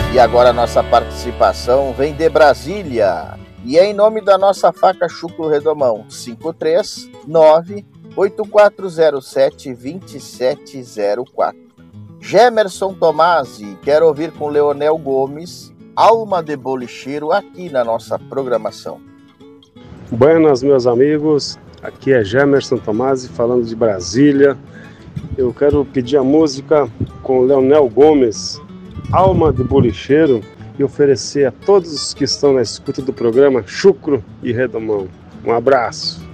E agora a nossa participação vem de Brasília. E é em nome da nossa faca Chucro Redomão, 539-8407-2704. Gemerson Tomasi quer ouvir com Leonel Gomes, Alma de Bolicheiro, aqui na nossa programação. Buenas, meus amigos, aqui é Gemerson Tomasi falando de Brasília. Eu quero pedir a música com Leonel Gomes, Alma de Bolicheiro, e oferecer a todos que estão na escuta do programa Chucro e Redomão. Um abraço.